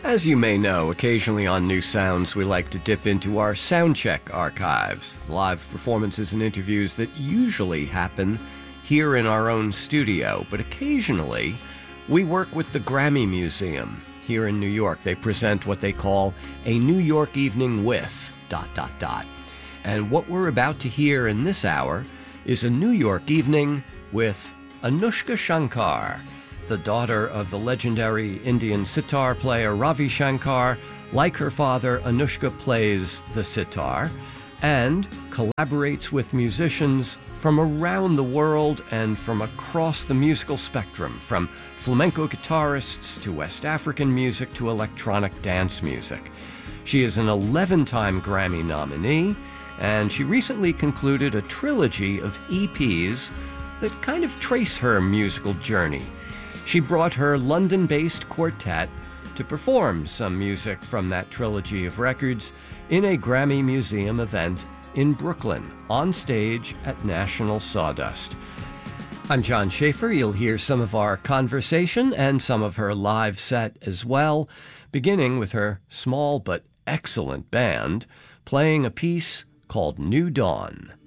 As you may know, occasionally on New Sounds, we like to dip into our Soundcheck archives, live performances and interviews that usually happen here in our own studio, but occasionally we work with the Grammy Museum here in New York. They present what they call a New York Evening with ... And what we're about to hear in this hour is a New York evening with Anushka Shankar, the daughter of the legendary Indian sitar player Ravi Shankar. Like her father, Anushka plays the sitar and collaborates with musicians from around the world and from across the musical spectrum, from flamenco guitarists to West African music to electronic dance music. She is an 11-time Grammy nominee, and she recently concluded a trilogy of EPs that kind of trace her musical journey. She brought her London-based quartet to perform some music from that trilogy of records in a Grammy Museum event in Brooklyn, on stage at National Sawdust. I'm John Schaefer. You'll hear some of our conversation and some of her live set as well, beginning with her small but excellent band playing a piece called New Dawn.